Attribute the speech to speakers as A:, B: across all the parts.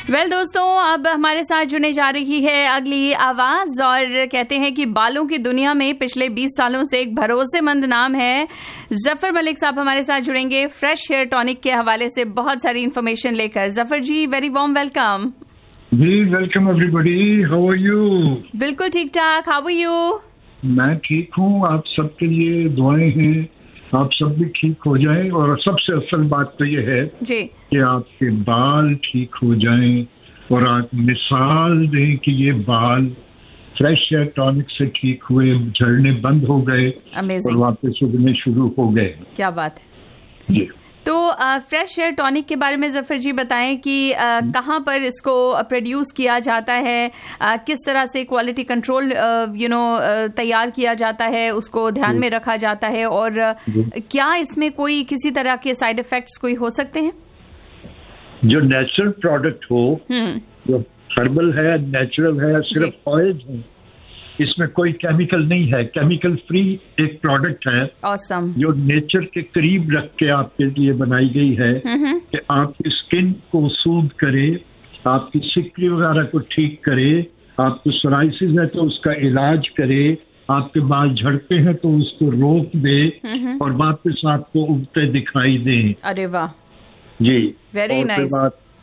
A: दोस्तों, अब हमारे साथ जुड़ने जा रही है अगली आवाज और कहते हैं कि बालों की दुनिया में पिछले 20 सालों से एक भरोसेमंद नाम है। जफर मलिक साहब हमारे साथ जुड़ेंगे फ्रेश हेयर टॉनिक के हवाले से बहुत सारी इंफॉर्मेशन लेकर। जफर जी, very warm welcome.
B: Ji welcome everybody, how are you?
A: बिल्कुल ठीक ठाक, हाउ आर यू?
B: मैं ठीक हूँ, आप सबके लिए दुआएं हैं, आप सब भी ठीक हो जाएं। और सबसे असल बात तो ये है
A: जी
B: कि आपके बाल ठीक हो जाएं और आप मिसाल दें कि ये बाल फ्रेश हेयर टॉनिक से ठीक हुए, झड़ने बंद हो गए और वापस उगने शुरू हो गए।
A: क्या बात है
B: जी।
A: तो फ्रेश हेयर टॉनिक के बारे में जफर जी बताएं कि कहाँ पर इसको प्रोड्यूस किया जाता है, किस तरह से क्वालिटी कंट्रोल तैयार किया जाता है, उसको ध्यान में रखा जाता है, और क्या इसमें कोई किसी तरह के साइड इफेक्ट्स कोई हो सकते हैं?
B: जो नेचुरल प्रोडक्ट हो, जो हर्बल है, नेचुरल है, सिर्फ ऑयल है, इसमें कोई केमिकल नहीं है, केमिकल फ्री एक प्रोडक्ट है।
A: Awesome.
B: जो नेचर के करीब रख के आपके लिए बनाई गई है कि आपकी स्किन को सूद करे, आपकी सिकरी वगैरह को ठीक करे, आपको सोराइसिस है तो उसका इलाज करे, आपके बाल झड़ते हैं तो उसको रोक दे और वापस आपको उगते दिखाई दे।
A: अरे वाह
B: जी,
A: वेरी नाइस।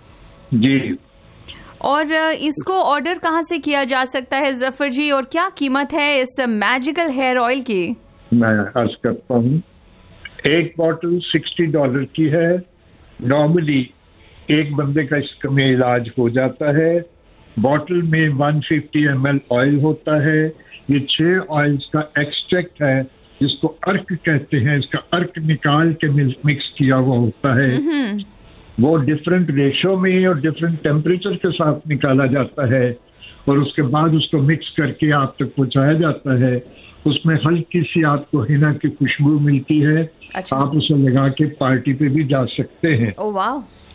B: जी,
A: और इसको ऑर्डर कहाँ से किया जा सकता है जफर जी, और क्या कीमत है इस मैजिकल हेयर ऑयल की?
B: मैं अर्ज करता हूँ, एक बॉटल $60 की है। नॉर्मली एक बंदे का इसमें इलाज हो जाता है। बॉटल में 150 ml ऑयल होता है। ये 6 ऑयल्स का एक्सट्रैक्ट है जिसको अर्क कहते हैं। इसका अर्क निकाल के मिक्स किया हुआ होता है। वो डिफरेंट रेशो में और डिफरेंट टेम्परेचर के साथ निकाला जाता है और उसके बाद उसको मिक्स करके आप तक पहुंचाया जाता है। उसमें हल्की सी आपको हिना की खुशबू मिलती है।
A: अच्छा।
B: आप उसे लगा के पार्टी पे भी जा सकते हैं।
A: ओह वाह।